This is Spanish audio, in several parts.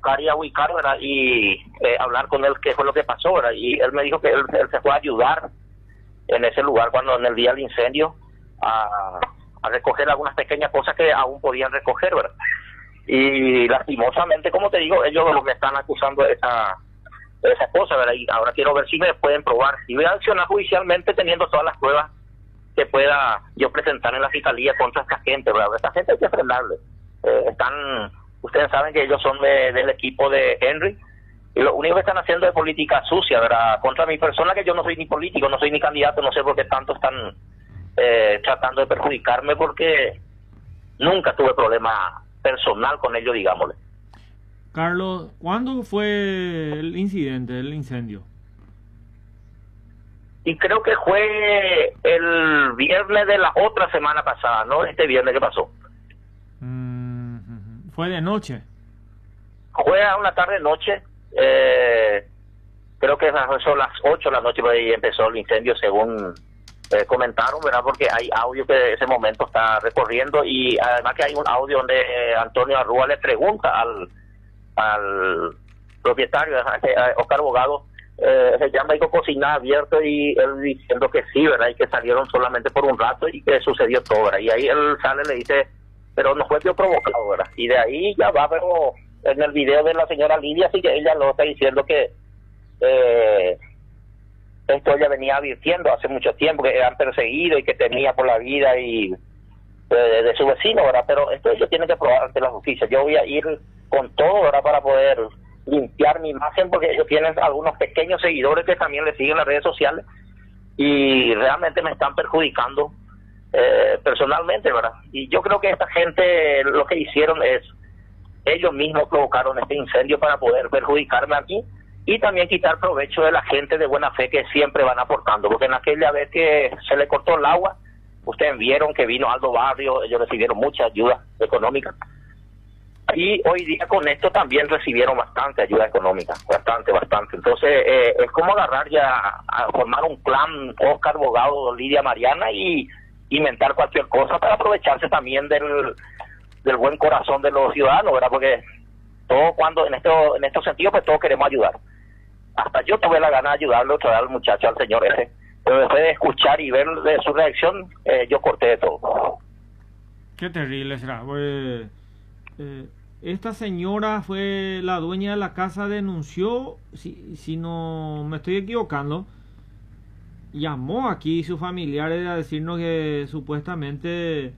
buscar y a ubicar, ¿verdad? Y hablar con él qué fue lo que pasó, ¿verdad? Y él me dijo que él se fue a ayudar en ese lugar cuando en el día del incendio a recoger algunas pequeñas cosas que aún podían recoger, ¿verdad? Y lastimosamente, como te digo, ellos me están acusando de esa cosa, ¿verdad? Y ahora quiero ver si me pueden probar. Y voy a accionar judicialmente teniendo todas las pruebas que pueda yo presentar en la fiscalía contra esta gente, ¿verdad? Esta gente hay que frenarle. Ustedes saben que ellos son del equipo de Henry, y lo único que están haciendo es política sucia, ¿verdad? Contra mi persona, que yo no soy ni político, no soy ni candidato, no sé por qué tanto están tratando de perjudicarme, porque nunca tuve problema personal con ellos, digámosle. Carlos, ¿cuándo fue el incidente, el incendio? Y creo que fue el viernes de la otra semana pasada, ¿no? Este viernes que pasó. ¿Fue de noche? Fue a una tarde-noche. Creo que son las 8 de la noche, por ahí empezó el incendio, según comentaron, ¿verdad? Porque hay audio que en ese momento está recorriendo, y además que hay un audio donde Antonio Arrúa le pregunta al propietario, Oscar Bogado, se llama y cocina abierto, y él diciendo que sí, ¿verdad? Y que salieron solamente por un rato y que sucedió todo, ¿verdad? Y ahí él sale y le dice, pero no fue yo provocado, ¿verdad? Y de ahí ya va, pero en el video de la señora Lidia sí que ella lo está diciendo que esto ella venía advirtiendo hace mucho tiempo, que eran perseguidos y que temía por la vida y de su vecino, ¿verdad? Pero esto ellos tienen que probar ante la justicia. Yo voy a ir con todo, ¿verdad? Para poder limpiar mi imagen, porque ellos tienen algunos pequeños seguidores que también le siguen las redes sociales y realmente me están perjudicando personalmente, ¿verdad? Y yo creo que esta gente lo que hicieron es, ellos mismos provocaron este incendio para poder perjudicarme aquí y también quitar provecho de la gente de buena fe que siempre van aportando, porque en aquella vez que se le cortó el agua, ustedes vieron que vino Aldo Barrio, ellos recibieron mucha ayuda económica. Y hoy día con esto también recibieron bastante ayuda económica, bastante. Entonces es como agarrar ya a formar un clan, Oscar Bogado, Lidia Mariana, y inventar cualquier cosa para aprovecharse también del buen corazón de los ciudadanos, ¿verdad? Porque todo cuando en estos sentidos pues todos queremos ayudar. Hasta yo tuve la gana de ayudarle otra vez al muchacho, al señor ese, pero después de escuchar y ver de su reacción, yo corté de todo. Qué terrible será. Esta señora fue la dueña de la casa, denunció, si no me estoy equivocando, llamó aquí sus familiares a decirnos que supuestamente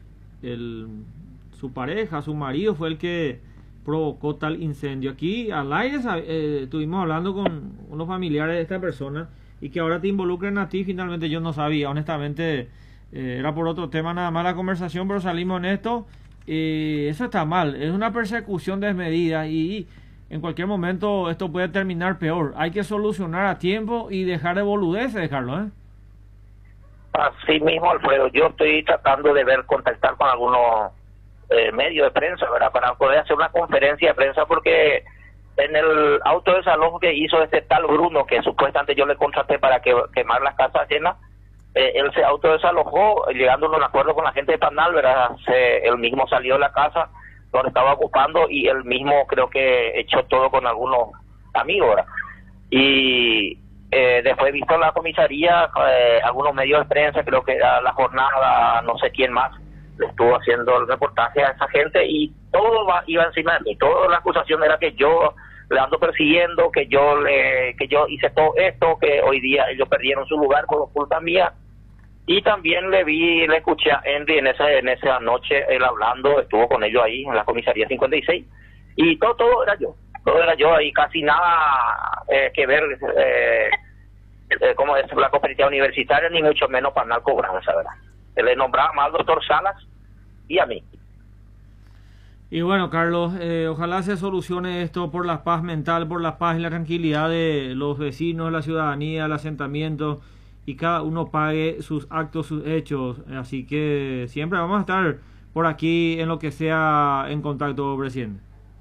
su pareja, su marido fue el que provocó tal incendio. Aquí al aire estuvimos hablando con unos familiares de esta persona y que ahora te involucren a ti. Finalmente yo no sabía, honestamente, era por otro tema nada más la conversación, pero salimos en esto. Eso está mal, es una persecución desmedida y en cualquier momento esto puede terminar peor. Hay que solucionar a tiempo y dejar de boludeces, Carlos, Así mismo, Alfredo, yo estoy tratando de contactar con algunos medios de prensa, ¿verdad? Para poder hacer una conferencia de prensa, porque en el auto de desalojo que hizo este tal Bruno, que supuestamente yo le contraté para quemar las casas llenas, él se autodesalojó, llegando a un acuerdo con la gente de Panal, ¿verdad? Él mismo salió de la casa donde estaba ocupando y él mismo creo que echó todo con algunos amigos, ¿verdad? Y después visto en la comisaría, algunos medios de prensa, creo que era La Jornada, no sé quién más, le estuvo haciendo el reportaje a esa gente y todo iba encima de mí. Toda la acusación era que yo le ando persiguiendo, que yo hice todo esto, que hoy día ellos perdieron su lugar por culpa mía. Y también le escuché a Henry en esa noche, él hablando, estuvo con ellos ahí en la comisaría 56, y todo era yo ahí, casi nada que ver como es la cooperativa universitaria, ni mucho menos Panal Cobranza, ¿verdad? Él le nombraba más al doctor Salas y a mí. Y bueno, Carlos, ojalá se solucione esto por la paz mental, por la paz y la tranquilidad de los vecinos, la ciudadanía, el asentamiento, y cada uno pague sus actos, sus hechos. Así que siempre vamos a estar por aquí en lo que sea en contacto, presidente.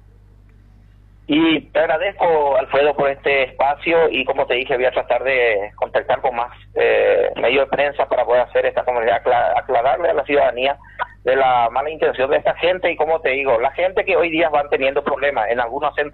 Y te agradezco, Alfredo, por este espacio, y como te dije, voy a tratar de contactar con más medios de prensa para poder hacer esta comunidad, aclararle a la ciudadanía de la mala intención de esta gente. Y como te digo, la gente que hoy día van teniendo problemas en algunos centros